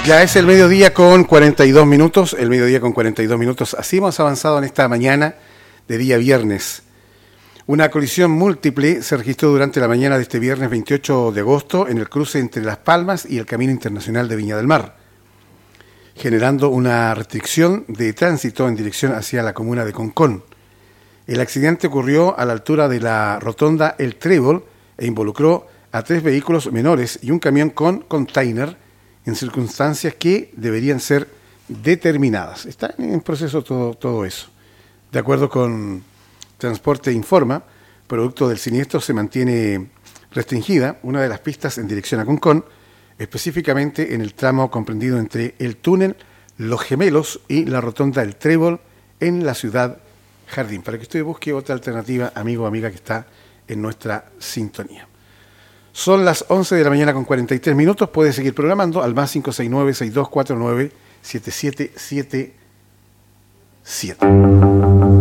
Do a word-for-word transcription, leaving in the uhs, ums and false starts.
Ya es el mediodía con cuarenta y dos minutos, el mediodía con cuarenta y dos minutos. Así hemos avanzado en esta mañana de día viernes. Una colisión múltiple se registró durante la mañana de este viernes veintiocho de agosto en el cruce entre Las Palmas y el Camino Internacional de Viña del Mar, generando una restricción de tránsito en dirección hacia la comuna de Concón. El accidente ocurrió a la altura de la rotonda El Trébol e involucró a tres vehículos menores y un camión con container en circunstancias que deberían ser determinadas. Está en proceso todo, todo eso. De acuerdo con Transporte Informa, producto del siniestro se mantiene restringida una de las pistas en dirección a Concón, específicamente en el tramo comprendido entre el túnel Los Gemelos y la rotonda El Trébol en la ciudad Jardín, para que usted busque otra alternativa, amigo o amiga que está en nuestra sintonía. Son las once de la mañana con cuarenta y tres minutos. Puede seguir programando al más cinco seis nueve, seis dos cuatro nueve, siete siete siete siete.